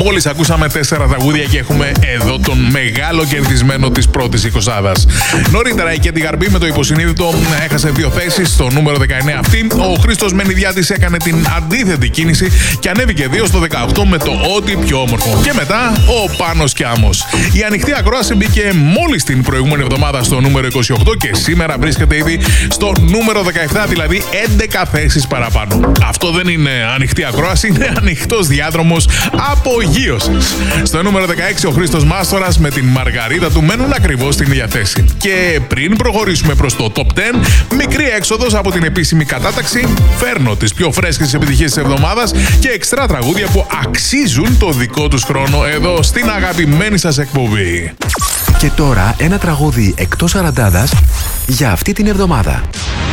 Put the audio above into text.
Μόλις ακούσαμε 4 τραγούδια και έχουμε εδώ τον μεγάλο κερδισμένο της πρώτης 20άδας. Νωρίτερα η Κέντι Γαρμπή με το υποσυνείδητο έχασε 2 θέσεις στο νούμερο 19 αυτή. Ο Χρήστος Μενιδιάτης έκανε την αντίθετη κίνηση και ανέβηκε 2 στο 18 με το Ό,τι πιο όμορφο. Και μετά ο Πάνος Κιάμος. Η ανοιχτή ακρόαση μπήκε μόλις την προηγούμενη εβδομάδα στο νούμερο 28 και σήμερα βρίσκεται ήδη στο νούμερο 17, δηλαδή 11 θέσεις παραπάνω. Αυτό δεν είναι ανοιχτή ακρόαση, είναι ανοιχτός διάδρομος απογείωσης. Στο νούμερο 16 ο Χρήστος Μάστορας με την Μαργαρίτα του μένουν ακριβώς στην ίδια θέση. Και πριν προχωρήσουμε προς το top 10, μικρή έξοδος από την επίσημη κατάταξη, φέρνω τις πιο φρέσκες επιτυχίες της εβδομάδας και εξτρά τραγούδια που αξίζουν το δικό τους χρόνο εδώ στην αγαπημένη σας εκπομπή. Και τώρα ένα τραγούδι εκτός 40άδας για αυτή την εβδομάδα.